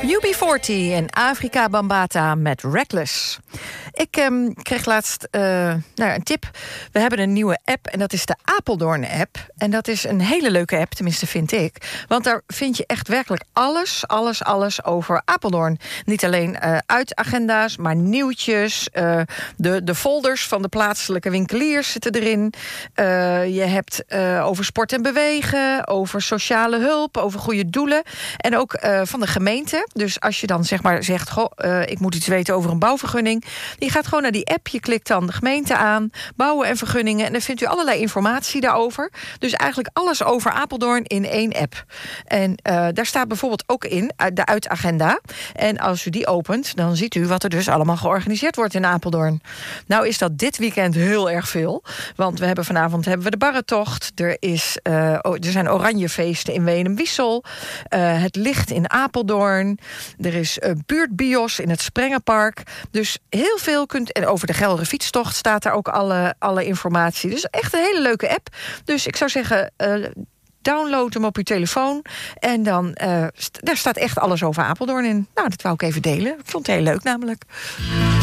UB40 en Afrika Bambaataa met Reckless. Ik kreeg laatst een tip. We hebben een nieuwe app en dat is de Apeldoorn-app. En dat is een hele leuke app, tenminste vind ik. Want daar vind je echt werkelijk alles over Apeldoorn. Niet alleen uitagenda's, maar nieuwtjes. De folders van de plaatselijke winkeliers zitten erin. Je hebt over sport en bewegen, over sociale hulp, over goede doelen. En ook van de gemeente. Dus als je dan zeg maar zegt, ik moet iets weten over een bouwvergunning. Je gaat gewoon naar die app, je klikt dan de gemeente aan, bouwen en vergunningen. En dan vindt u allerlei informatie daarover. Dus eigenlijk alles over Apeldoorn in één app. En daar staat bijvoorbeeld ook in de uitagenda. En als u die opent, dan ziet u wat er dus allemaal georganiseerd wordt in Apeldoorn. Nou is dat dit weekend heel erg veel. Want vanavond hebben we de barretocht. Er zijn oranjefeesten in Weenum-Wiesel. Het licht in Apeldoorn. Er is buurtbios in het Sprengenpark. Dus heel veel en over de Gelre fietstocht staat daar ook alle informatie. Dus echt een hele leuke app. Dus ik zou zeggen, download hem op uw telefoon. En dan, daar staat echt alles over Apeldoorn in. Nou, dat wou ik even delen. Ik vond het heel leuk namelijk.